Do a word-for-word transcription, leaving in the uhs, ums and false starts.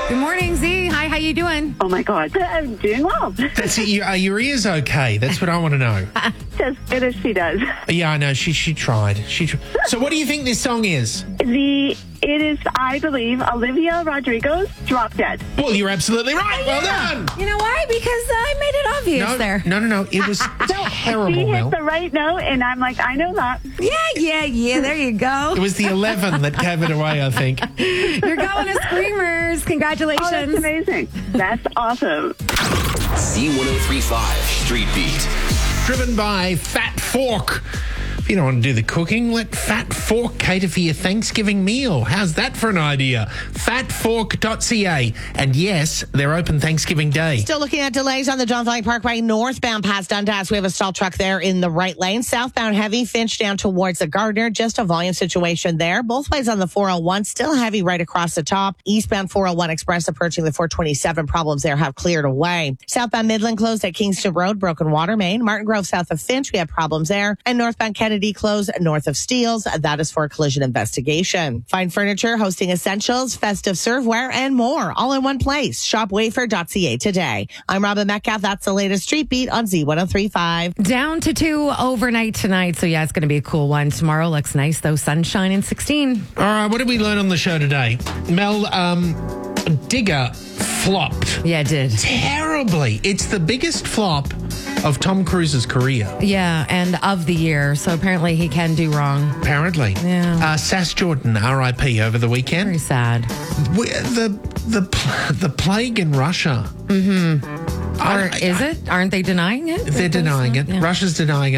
Good morning, Z. Hi, how you doing? Oh my God, I'm doing well. That's it. You, are your ears okay? That's what I want to know. As good as she does. Yeah, I know. She she tried. She. Tr- so, what do you think this song is? The it is, I believe, Olivia Rodrigo's "Drop Dead." Well, you're absolutely right. Well done. You know why? Because I made it obvious No, there. no, no, no. It was She terrible, hit Mel. the right note, and I'm like, I know that. Yeah, yeah, yeah. There you go. It was the eleven that gave it away, I think. You're going to Screamers. Congratulations. Oh, that's amazing. That's awesome. Z ten thirty-five Street Beat. Driven by Fat Fork. If you don't want to do the cooking, let Fat Fork cater for your Thanksgiving meal. How's that for an idea? fat fork dot c a. And yes, they're open Thanksgiving Day. Still looking at delays on the John Valley Parkway northbound past Dundas. We have a stalled truck there in the right lane. Southbound heavy, Finch down towards the Gardner. Just a volume situation there. Both ways on the four oh one. Still heavy right across the top. Eastbound four oh one Express approaching the four twenty-seven. Problems there have cleared away. Southbound Midland closed at Kingston Road. Broken water main. Martin Grove south of Finch. We have problems there. And northbound Kennedy closed north of Steeles. That is for a collision investigation. Fine Furniture hosting essentials, festive serveware, and more all in one place. Shop wayfair dot c a today. I'm Robin Metcalf. That's the latest Street Beat on Z ten thirty-five. Down to two overnight tonight. So, yeah, it's going to be a cool one. Tomorrow looks nice, though. Sunshine and sixteen. All right, what did we learn on the show today? Mel, um, Digger flopped Yeah, it did. terribly. It's the biggest flop of Tom Cruise's career, Yeah, and of the year. So, apparently he can do wrong. apparently. Yeah. Uh, Sass Jordan, R I P over the Very weekend. sad. We- The the pl- the plague in Russia. Or is it? Aren't they denying it? They're denying it. Yeah. Russia's denying it.